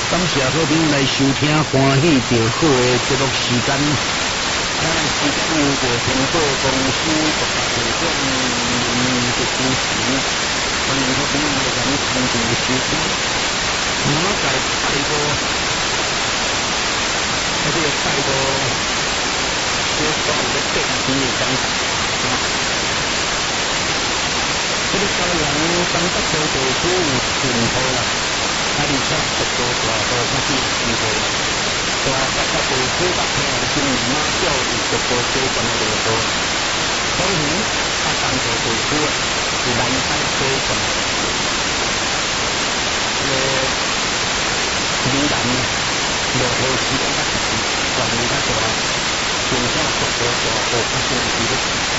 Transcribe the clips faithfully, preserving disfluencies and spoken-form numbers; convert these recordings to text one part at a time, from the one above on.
感谢好朋来收听，欢喜着好的节目时间。啊，时间由着苹果公司独家提供，嗯，一小时，欢迎好朋友来咱们参与收听。我在泰国，在这个泰国，小小的电视的讲法，啊，这个朝阳东北部地区有顺风啦。啊！而且速度大到较紧时候，大北角地区北平今年马少有逐步改善的落步，所以北东部地区是南海改善。呃，宜兰落雨时间较长，雨量较大，并且速度大到较紧时候。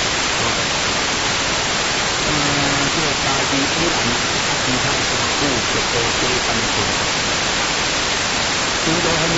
嗯，这个嘉义以南啊，其他城市逐步改善中。印度方面，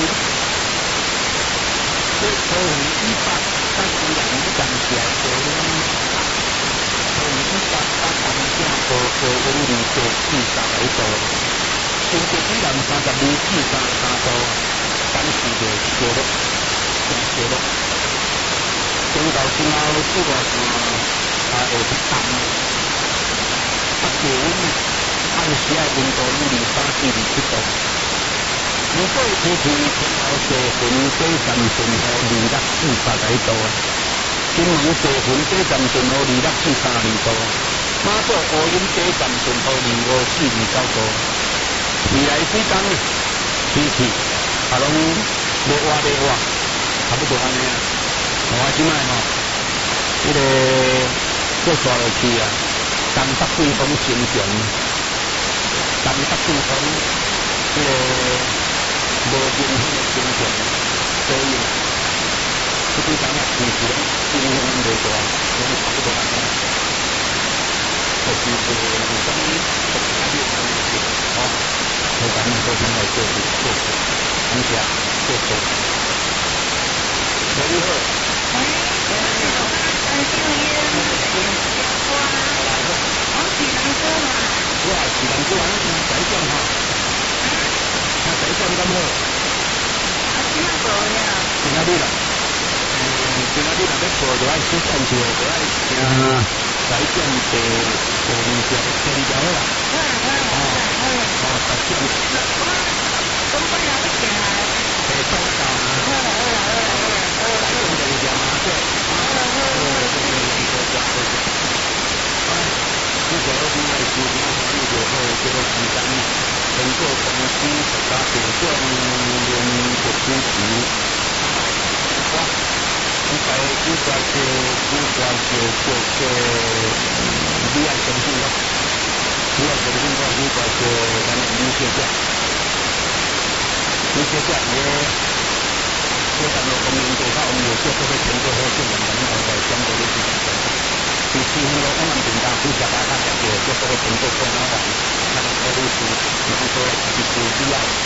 这桃园以北甲宜兰暂时还高温，桃园以北甲淡水高高温二十至三十度，新竹以南三十二至三十三度，暂时就烧热，正烧热。等到今后四外线啊会去淡。北高温暗时啊温度有二三至二七度，如果天气天后细云改善顺雨二六至十来度啊，金门细云改善顺雨二六至三二度，马祖乌云改善顺雨二五至二九度。未来几天天气啊拢要活要活，差不多安尼啊。我即摆吼，迄个再刷落去啊。东北季风真强，东北季风迄个无明显的真强，所以这几天啊，天气拢影响袂大，拢差不多安尼。就是说，有啥物特别的天气，吼，和咱们好朋友做做做，感谢，谢谢。喂，你好。喂，喂，你好，感谢你。我是人哥嘛，我也是人哥，我是仔长哈，啊仔长咁好，啊今仔无呀，今仔日啦，嗯，今仔日若要报就爱出战就就爱听仔长第第二条第二条啦，好啦好啦好啦好啦，哦仔长，我咁快又要行来，第三条啊，好啦好啦好啦好啦，仔长第二条啊，对，好啦好啦好啦，好啦好啦。这个我们来收听欢迎着好这个时间，苹果公司独家提供联合主持。我应该应该是应该是就是你爱相信我，你爱相信我应该是咱的李小姐，李小姐也这咱们公民国家我们有些都会通过好这两个人在相关的事情。第四分钟，我们平常不下大家了解，就这个程度更麻烦。那么俄罗斯能够来支持利亚，